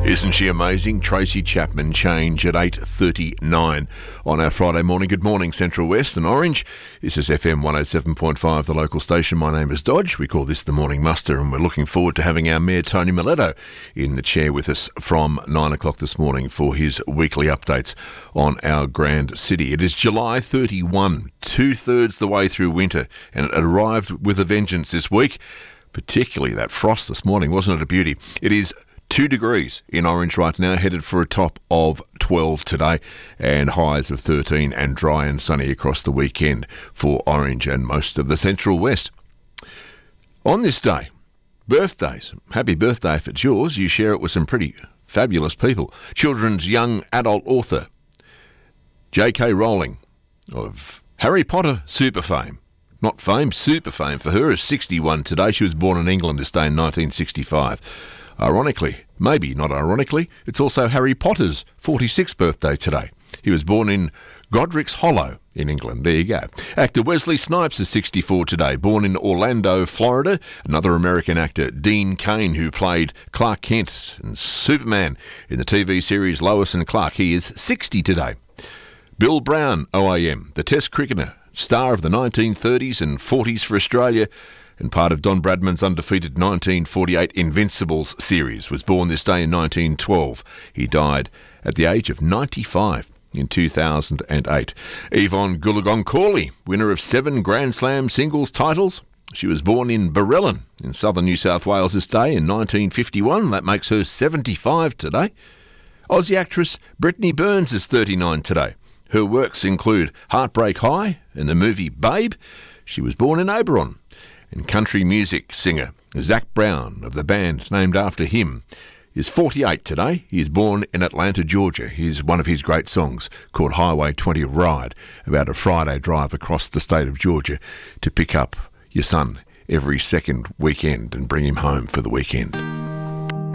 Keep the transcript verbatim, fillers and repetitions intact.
Isn't she amazing? Tracy Chapman, Change at eight thirty-nine on our Friday morning. Good morning, Central West and Orange. This is F M one oh seven point five, the local station. My name is Dodge. We call this the Morning Muster, and we're looking forward to having our Mayor Tony Miletto in the chair with us from nine o'clock this morning for his weekly updates on our grand city. It is July thirty-first, two-thirds the way through winter, and it arrived with a vengeance this week, particularly that frost this morning. Wasn't it a beauty? It is Two degrees in Orange right now, headed for a top of twelve today and highs of thirteen, and dry and sunny across the weekend for Orange and most of the Central West. On this day, birthdays. Happy birthday if it's yours. You share it with some pretty fabulous people. Children's young adult author J K Rowling of Harry Potter super fame. Not fame, super fame for her, is sixty-one today. She was born in England this day in nineteen sixty-five. Ironically, maybe not ironically, it's also Harry Potter's forty-sixth birthday today. He was born in Godric's Hollow in England. There you go. Actor Wesley Snipes is sixty-four today, born in Orlando, Florida. Another American actor, Dean Cain, who played Clark Kent and Superman in the T V series Lois and Clark. He is sixty today. Bill Brown, O A M, the Test cricketer, star of the nineteen thirties and forties for Australia, and part of Don Bradman's undefeated nineteen forty-eight Invincibles series, was born this day in nineteen twelve. He died at the age of ninety-five in two thousand eight. Yvonne Goolagong-Cawley, winner of seven Grand Slam singles titles. She was born in Barellan in southern New South Wales this day in nineteen fifty-one. That makes her seventy-five today. Aussie actress Brittany Burns is thirty-nine today. Her works include Heartbreak High and the movie Babe. She was born in Oberon. And country music singer Zac Brown, of the band named after him, is forty-eight today. He is born in Atlanta, Georgia. Here's one of his great songs called Highway twenty Ride, about a Friday drive across the state of Georgia to pick up your son every second weekend and bring him home for the weekend.